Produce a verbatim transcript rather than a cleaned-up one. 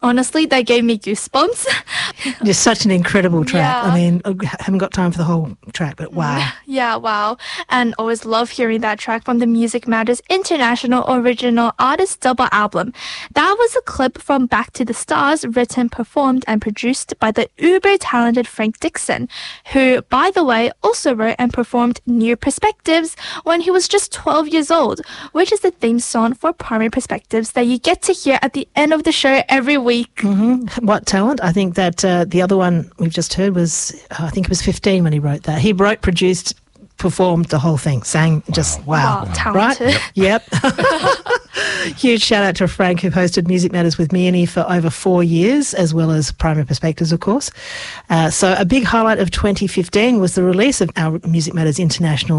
Honestly, they gave me goosebumps. Just such an incredible track. Yeah. I mean, I haven't got time for the whole track, but wow. Yeah, wow. And always love hearing that track from the Music Matters International Original Artist Double Album. That was a clip from Back to the Stars, written, performed, and produced by the uber-talented Frank Dixon, who, by the way, also wrote and performed New Perspectives when he was just twelve years old, which is the theme song for Primary Perspectives that you get to hear at the end of the show every week. Mm-hmm. What talent. I think that uh, the other one we've just heard was, uh, I think it was fifteen when he wrote that. He wrote, produced, performed the whole thing, sang, wow. just wow. Wow, talented. Right? Yep. Huge shout out to Frank, who hosted Music Matters with me and he for over four years, as well as Primary Perspectives, of course. Uh, so a big highlight of twenty fifteen was the release of our Music Matters International